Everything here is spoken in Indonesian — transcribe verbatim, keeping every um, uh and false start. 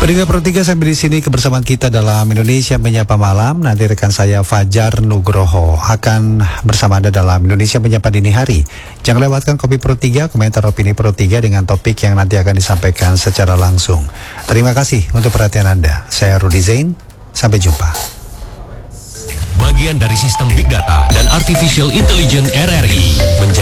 Pendengar Pro tiga sampai di sini kebersamaan kita dalam Indonesia Menyapa Malam. Nanti rekan saya Fajar Nugroho akan bersama Anda dalam Indonesia Menyapa Dini Hari. Jangan lewatkan Kopi Pro tiga, komentar opini Pro tiga dengan topik yang nanti akan disampaikan secara langsung. Terima kasih untuk perhatian Anda. Saya Rudy Zain, sampai jumpa. Bagian dari sistem Big Data dan Artificial Intelligence R R I